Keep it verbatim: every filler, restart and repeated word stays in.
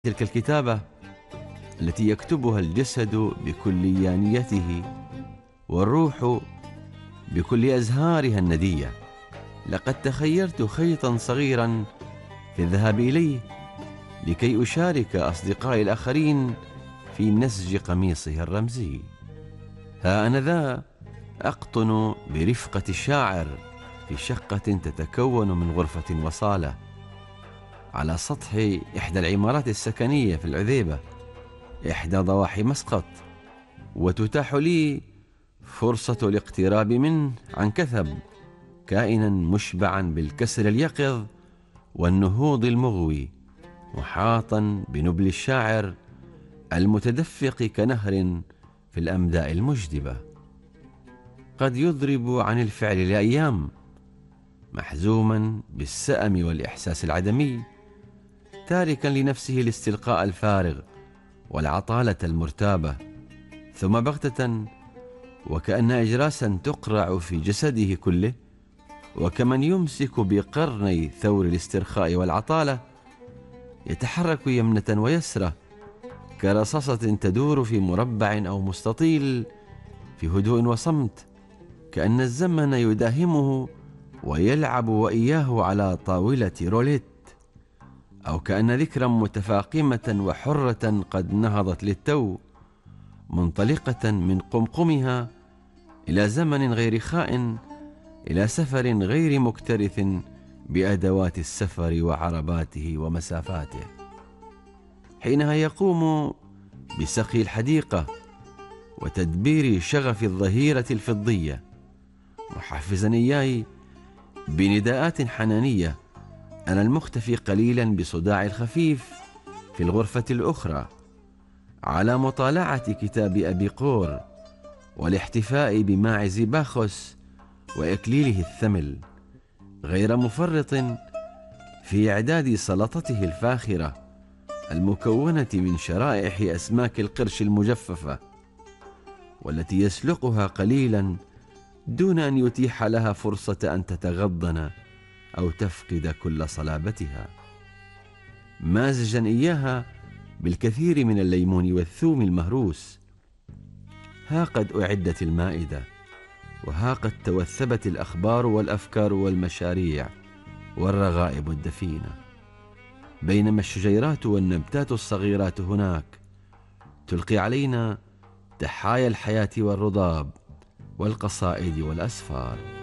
تلك الكتابة التي يكتبها الجسد بكليانيته والروح بكل أزهارها الندية. لقد تخيرت خيطا صغيرا في الذهاب إليه لكي أشارك أصدقائي الآخرين في نسج قميصه الرمزي. ها أنا ذا أقطن برفقة الشاعر في شقة تتكون من غرفة وصالة على سطح إحدى العمارات السكنية في العذيبة، إحدى ضواحي مسقط، وتتاح لي فرصة الاقتراب منه عن كثب، كائنا مشبعا بالكسر اليقظ والنهوض المغوي، محاطا بنبل الشاعر المتدفق كنهر في الأمداء المجدبة. قد يضرب عن الفعل لأيام، محزوما بالسأم والإحساس العدمي، تاركا لنفسه الاستلقاء الفارغ والعطالة المرتابة، ثم بغتة وكأن إجراسا تقرع في جسده كله، وكمن يمسك بقرني ثور الاسترخاء والعطالة، يتحرك يمنة ويسرة كرصاصة تدور في مربع أو مستطيل في هدوء وصمت، كأن الزمن يداهمه ويلعب وإياه على طاولة روليت، أو كأن ذكرا متفاقمة وحرة قد نهضت للتو، منطلقة من قمقمها إلى زمن غير خائن، إلى سفر غير مكترث بأدوات السفر وعرباته ومسافاته. حينها يقوم بسقي الحديقة وتدبير شغف الظهيرة الفضية، محفزا إياي بنداءات حنانية أنا المختفي قليلا بصداع الخفيف في الغرفة الأخرى، على مطالعة كتاب أبي قور والاحتفاء بماعز باخوس وإكليله الثمل، غير مفرط في إعداد سلطته الفاخرة المكونة من شرائح أسماك القرش المجففة، والتي يسلقها قليلا دون أن يتيح لها فرصة أن تتغضن أو تفقد كل صلابتها، مازجا إياها بالكثير من الليمون والثوم المهروس. ها قد أعدت المائدة، وها قد توثبت الأخبار والأفكار والمشاريع والرغائب الدفينة، بينما الشجيرات والنبتات الصغيرات هناك تلقي علينا تحايا الحياة والرضاب والقصائد والأسفار.